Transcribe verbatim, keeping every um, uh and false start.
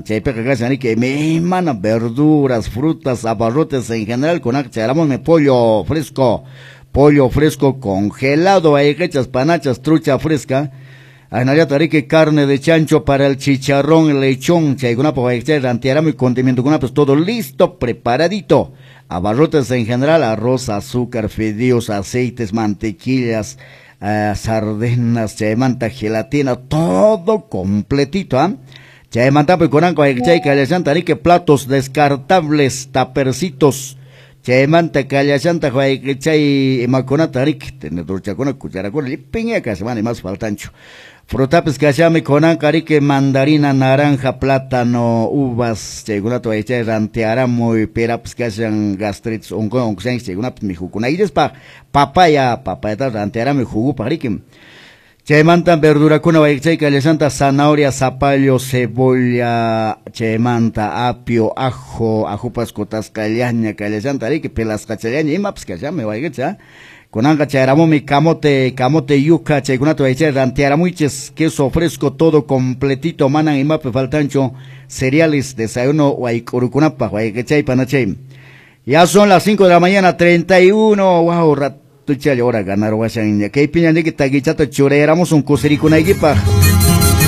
chaypeca kashan que me mana verduras, frutas, abarrotes en general, con acharamos me pollo fresco, pollo fresco congelado, hay hechas panachas, trucha fresca, Anaria tarique carne de chancho para el chicharrón, el lechón, chayguna pues rantiaramo y condimento con pues todo listo, preparadito. Abarrotes en general, arroz, azúcar, fideos, aceites, mantequillas, uh, sardinas, chaymanta, gelatina, todo completito, ¿ah? ¿eh? Chaymanta pues con anco chay tarique platos descartables, tapercitos. Chaymanta callasanta chay macona tarique, tenedor chacona, cuchara con lipiña que se van y más faltancho. Frutapes que llame conan carique mandarina, naranja, plátano, uvas, según tu echa ranteara muy perapes que hayan gastritis, un con un según mi jucuna y despa papaya, papaya ranteara mi jugo parique. Chaymanta verdura con echa que le santa zanahoria, zapallo, cebolla, chaymanta, apio, ajo, ajo pascotas callaña, que le santa que pelas cachallaña y maps que llame vaya Conanga chayramo mi camote, camote yuca, chayguna tu eche ranteara muiches, queso fresco, todo completito, manan y mape faltancho, cereales, desayuno, guaycurucunapa, guayquechay, panachay. Ya son las cinco de la mañana, treinta y uno, wow, ratucha, ahora ganar, guachain, ya que piña de que taguichato choreramos un cosiricuna equipa.